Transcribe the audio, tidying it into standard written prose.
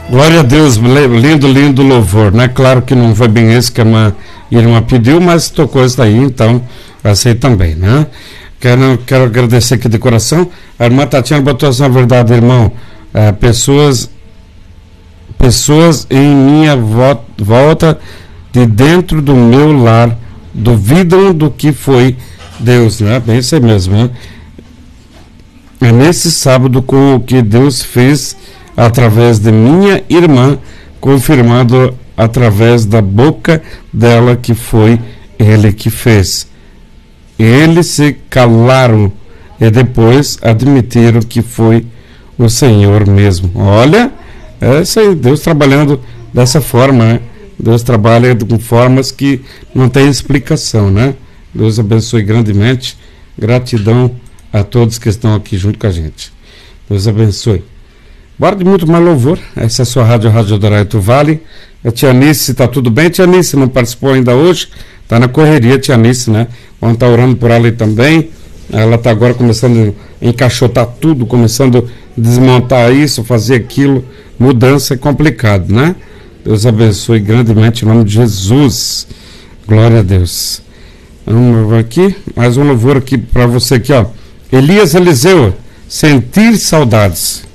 Glória a Deus, lindo louvor, né? Claro que não foi bem esse que a irmã pediu, mas tocou isso daí, então aceito também, né? Quero agradecer aqui de coração. A irmã Tatiana botou essa verdade, irmão. Pessoas em minha volta de dentro do meu lar duvidam do que foi Deus, né? Bem isso aí mesmo, né? É nesse sábado com o que Deus fez através de minha irmã, confirmado através da boca dela que foi Ele que fez. Eles se calaram e depois admitiram que foi o Senhor mesmo. Olha, é isso aí, Deus trabalhando dessa forma, né? Deus trabalha com formas que não tem explicação, né? Deus abençoe grandemente. Gratidão a todos que estão aqui junto com a gente. Deus abençoe. Bora de muito mais louvor. Essa é a sua Rádio Adoraito Vale. A Tia Nice, tá tudo bem? Tia Nice não participou ainda hoje? Tá na correria, Tia Nice, né? Vamos estar orando por ela aí também. Ela tá agora começando a encaixotar tudo, começando a desmontar isso, fazer aquilo. Mudança é complicado, né? Deus abençoe grandemente em nome de Jesus. Glória a Deus. Vamos aqui, mais um louvor aqui para você aqui, ó. Elias Eliseu, sentir saudades.